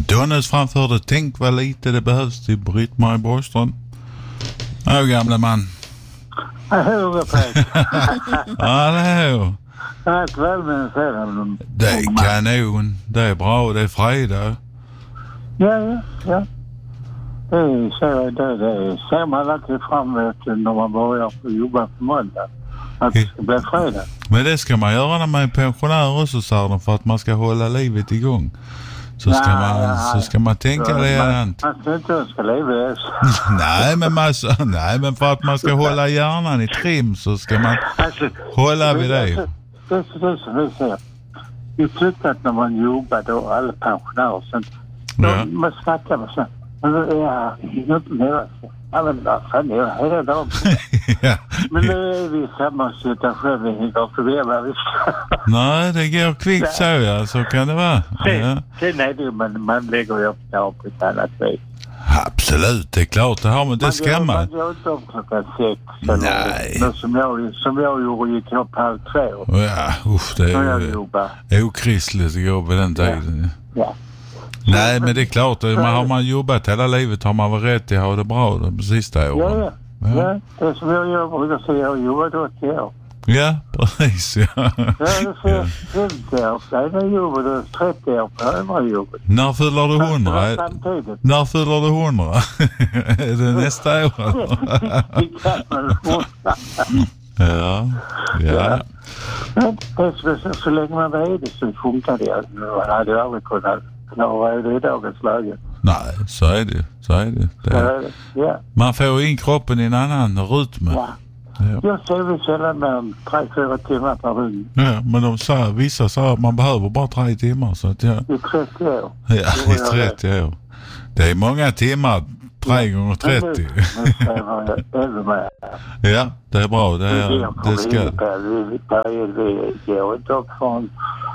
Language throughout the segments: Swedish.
Donnes framförde tänk vad lite det behövs till Britt-Marie Borgström. Ja, gamla man. Hallå, Hallå. tack väl med sedan. Det är kanon. Det är bra. Det är fredag. Ja. Det ser man alltid fram emot när man börjar på jobba på måndag. Att det ska bli fredag. Men det ska man göra när man är pensionär också, sa de, för att man ska hålla livet igång. Så ska man tänka likadant. Man ska inte önska livet. Nej, men för att man ska hålla hjärnan i trim så ska man hålla vid det. Det är som vi säger. Vi tyckte att när man jobbar då, alla pensionärer, sen man snackar med så. Inte mer. Ja, men fan, det är hela dagen. Men nu är vi i samma situation. Vi hinner förveva. Nej, det går kvickt så, ja. Så kan det vara. Sen är det man lägger upp det på ett annat vis. Absolut, det är klart. Det har man inte skammat. Man gör inte om klockan 6. Nej. Som jag gjorde, gick upp 1:30. Ja, det är okristligt att gå på den tiden. Ja. Nej, men det är klart. Har man jobbat hela livet har man väl rätt till att ha det bra de sista åren. Ja. Det är som jag brukar säga, jag har jobbat 80 år. Ja, precis. Ja, det är 50 år. Jag jobbade 30 år på hemmajobbet. När fyller du 100? När fyller du 100? Är det nästa år? Det kan man Ja. Men så länge man var det så funkar det. Man hade aldrig kunnat klara det i dagens läge. Nej, så är det. Ja. Man får in kroppen i en annan rytm. Ja. Jag ser vi sällan med 3-4 timmar per dygn. Ja, men vissa sa att man behöver bara 3 timmar. Så att I 30 år. Ja, i 30 år. Det är många timmar. 3 gånger 30. Ja, det är bra. Det ska. Vi går inte upp från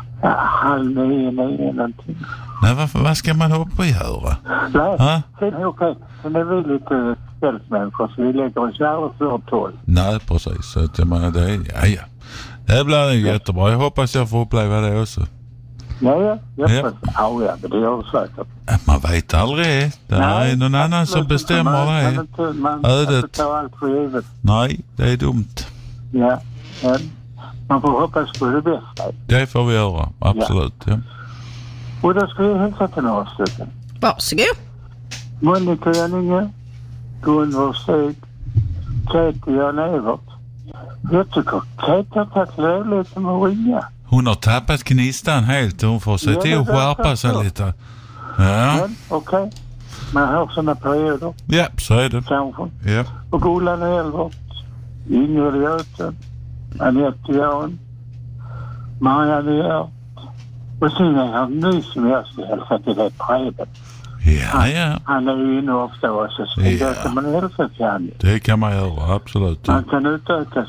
8:30 någonting. Nej, vad ska man upp och göra? Nej, sen är vi lite kvällsmänniskor så vi lägger oss alldeles för 12. Nej, precis. Så att jag menar, det blir jättebra. Jag hoppas jag får uppleva det också. Ja, men det gör det säkert. Man vet aldrig. Det är någon annan som bestämmer det. Ödet. Nej, det är dumt. Ja, men man får hoppas på det bästa. Det får vi göra, absolut. Ja. Och då ska vi hälsa till några stycken. Varsågod. Monica Janinge, Gunvor Stig, Katie Jan Evert. Jag tycker Katie har tagit lite med att ringa. Hon har tappat gnistan helt. Hon får se till att skärpa sig lite. Ja. Okej. Man har sådana perioder. Ja, så är det. Kanske. Ja. Och Gullan Elvert, Ingrid Göten, Anette Jan, Marianne Gert. Och sen är han ny som jag ska hälsa till det brevet. Ja. Han är ju inne ofta också, så det kan man hälsa till han. Det kan man göra, absolut. Man kan utöka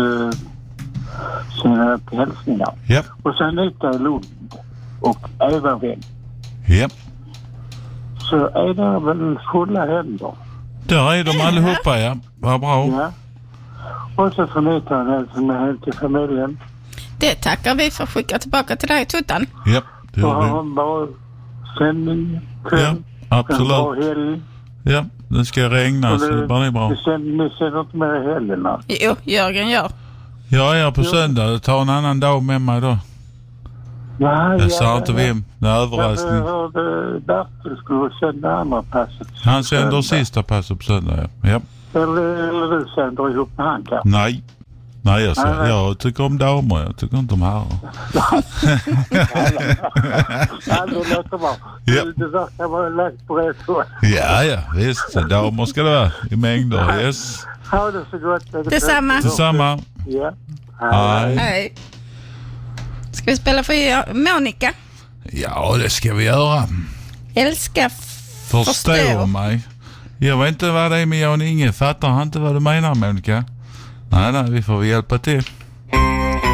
sina hälsningar. Ja. Och sen Anita Lund och Eva Wendt. Ja. Så är det väl fulla händer. Där är de allihopa, ja. Vad bra. Ja. Och så får ni ta en hälsning med hem till familjen. Det tackar vi för att skicka tillbaka till dig, Tuttan. Ja, det gör vi. Och ha en bra sändning. Ja, absolut. En bra helg. Ja, det ska regna så det bara är bra. Ni sänder inte mer i helgen. Jo, Jörgen gör. Jag är på söndag. Det tar en annan dag med mig då. Jag sa inte vem. Det är överraskning. Jag hörde Bertil skulle sända andra passet. Han sänder sista passet på söndag, ja. Eller du sänder ihop med han kanske? Nej, jag tycker om damer. Jag tycker inte om herrar. Det låter bra. Det verkar vara lagt på rätt håll. Ja, visst. Damer ska det vara i mängder, yes. Ha det så gott. Detsamma. Ja. Hej. Ska vi spela för Monica? Ja, det ska vi göra. Älska förstår mig. Jag vet inte vad det är med Jan Inge. Fattar han inte vad du menar, Monica? Nej, vi får hjälpa till.